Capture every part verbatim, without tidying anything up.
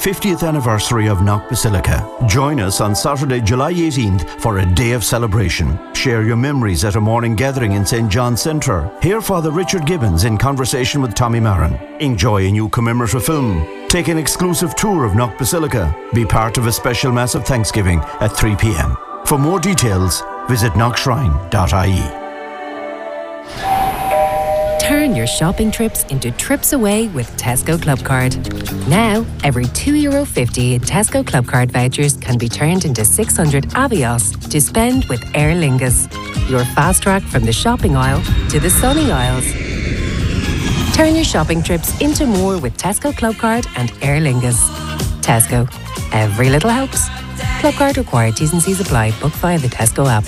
fiftieth anniversary of Knock Basilica. Join us on Saturday, July eighteenth for a day of celebration. Share your memories at a morning gathering in Saint John's Centre. Hear Father Richard Gibbons in conversation with Tommy Marin. Enjoy a new commemorative film. Take an exclusive tour of Knock Basilica. Be part of a special Mass of Thanksgiving at three p.m. For more details, visit knock shrine dot I E. Turn your shopping trips into trips away with Tesco Clubcard. Now, every two euro fifty in Tesco Clubcard vouchers can be turned into six hundred Avios to spend with Aer Lingus. Your fast track from the shopping aisle to the sunny aisles. Turn your shopping trips into more with Tesco Clubcard and Aer Lingus. Tesco. Every little helps. Clubcard required. T's and C's apply. Book via the Tesco app.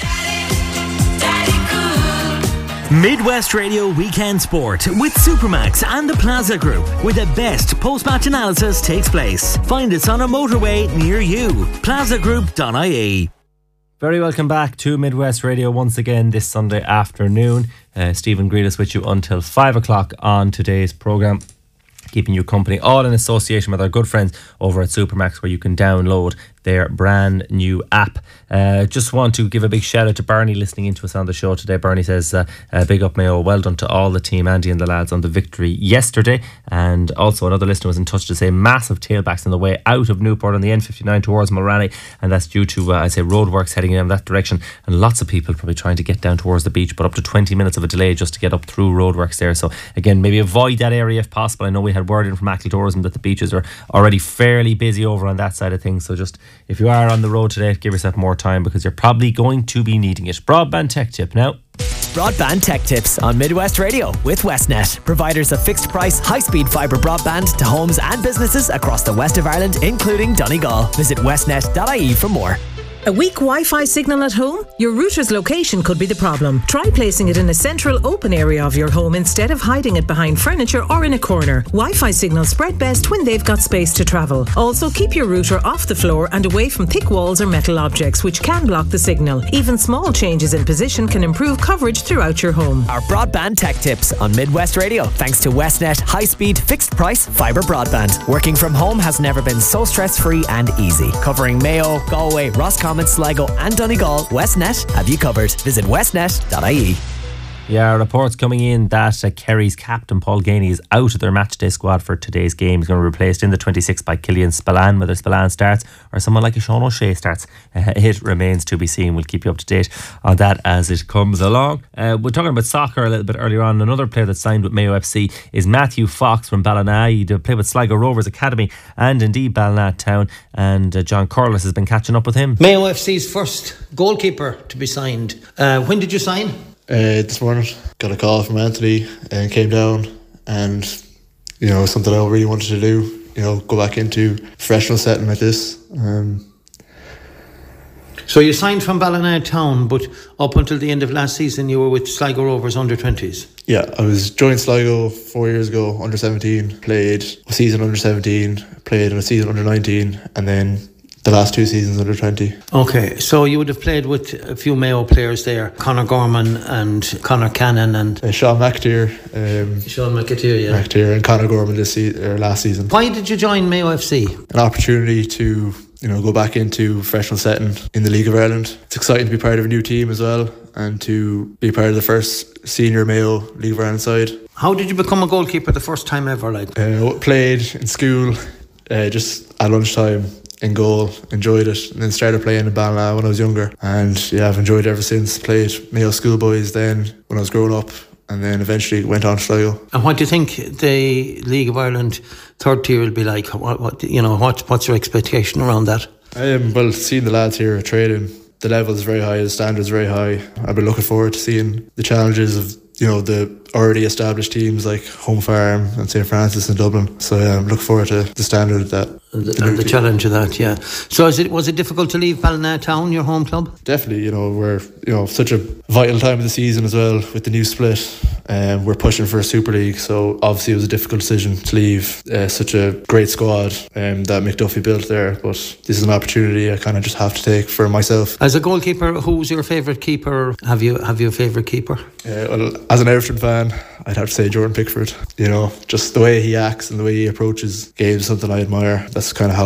Midwest Radio Weekend Sport with Supermax and the Plaza Group, where the best post-match analysis takes place. Find us on a motorway near you. plaza group dot I E. Very welcome back to Midwest Radio once again this Sunday afternoon. Uh, Stephen Greedus with you until five o'clock on today's programme, keeping you company, all in association with our good friends over at Supermax, where you can download their brand new app. Uh, just want to give a big shout out to Bernie listening into us on the show today. Bernie says, uh, uh, big up Mayo, well done to all the team, Andy and the lads, on the victory yesterday. And also another listener was in touch to say massive tailbacks on the way out of Newport on the N fifty-nine towards Mulranny, and that's due to, uh, I'd say, roadworks heading in that direction, and lots of people probably trying to get down towards the beach, but up to twenty minutes of a delay just to get up through roadworks there. So again, maybe avoid that area if possible. I know we had word in from Achill Tourism that the beaches are already fairly busy over on that side of things, so just if you are on the road today, give yourself more time because you're probably going to be needing it. Broadband Tech Tip now. Broadband Tech Tips on Midwest Radio with Westnet, providers of fixed price, high speed fibre broadband to homes and businesses across the west of Ireland, including Donegal. Visit westnet dot I E for more. A weak Wi-Fi signal at home? Your router's location could be the problem. Try placing it in a central open area of your home instead of hiding it behind furniture or in a corner. Wi-Fi signals spread best when they've got space to travel. Also, keep your router off the floor and away from thick walls or metal objects, which can block the signal. Even small changes in position can improve coverage throughout your home. Our Broadband Tech Tips on Midwest Radio, thanks to Westnet high-speed, fixed-price fibre broadband. Working from home has never been so stress-free and easy. Covering Mayo, Galway, Roscommon, Sligo and Donegal, Westnet have you covered. Visit westnet dot I E. Yeah, reports coming in that uh, Kerry's captain Paul Ganey is out of their matchday squad for today's game. He's going to be replaced in the twenty-six by Killian Spillane. Whether Spillane starts or someone like a Sean O'Shea starts, uh, it remains to be seen. We'll keep you up to date on that as it comes along. Uh, we're talking about soccer a little bit earlier on. Another player that signed with Mayo F C is Matthew Fox from Ballina. He did play with Sligo Rovers Academy and indeed Ballina Town, and uh, John Corliss has been catching up with him. Mayo F C's first goalkeeper to be signed. Uh, when did you sign? Uh, this morning, got a call from Anthony and came down, and you know, something I really wanted to do, you know, go back into a professional setting like this. Um, so you signed from Ballina Town, but up until the end of last season you were with Sligo Rovers under twenties. Yeah, I was joined Sligo four years ago, under seventeen, played a season under seventeen, played in a season under nineteen, and then the last two seasons under twenty. Okay, so you would have played with a few Mayo players there, Conor Gorman and Conor Cannon and uh, Sean McAteer. Um, Sean McAteer, yeah. McAteer and Conor Gorman this se- or last season. Why did you join Mayo F C? An opportunity to, you know, go back into professional setting in the League of Ireland. It's exciting to be part of a new team as well, and to be part of the first senior Mayo League of Ireland side. How did you become a goalkeeper the first time ever? Like, uh, played in school, uh, just at lunchtime. In goal, enjoyed it, and then started playing in Ballina when I was younger, and yeah, I've enjoyed it ever since. Played Mayo schoolboys then when I was growing up, and then eventually went on to Sligo. And what do you think the League of Ireland third tier will be like? What, what you know, what what's your expectation around that? Um, well, seeing the lads here training, the level is very high, the standards very high. I've been looking forward to seeing the challenges of, you know, the already established teams like Home Farm and Saint Francis and Dublin. So yeah, I'm looking forward to the standard of that. And the, and the challenge of that, yeah. So is it was it difficult to leave Ballina Town, your home club? Definitely, you know, we're, you know, such a vital time of the season as well with the new split. Um, we're pushing for a Super League, so obviously it was a difficult decision to leave uh, such a great squad um, that McDuffie built there. But this is an opportunity I kind of just have to take for myself. As a goalkeeper, who's your favourite keeper? Have you have you a favourite keeper? Uh, well, as an Everton fan, I'd have to say Jordan Pickford. You know, just the way he acts and the way he approaches games, something I admire. That's kind of how